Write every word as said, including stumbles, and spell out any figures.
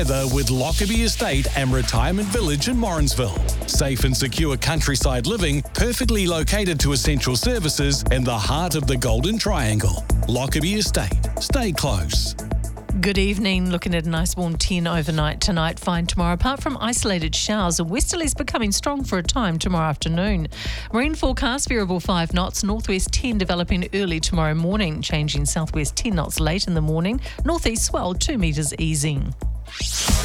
With Lockerbie Estate and Retirement Village in Morrinsville. Safe and secure countryside living, perfectly located to essential services in the heart of the Golden Triangle. Lockerbie Estate. Stay close. Good evening. Looking at a nice warm ten overnight tonight, fine tomorrow. Apart from isolated showers, a westerlies becoming strong for a time tomorrow afternoon. Marine forecast, variable five knots, northwest ten developing early tomorrow morning, changing southwest ten knots late in the morning, northeast swell two metres easing.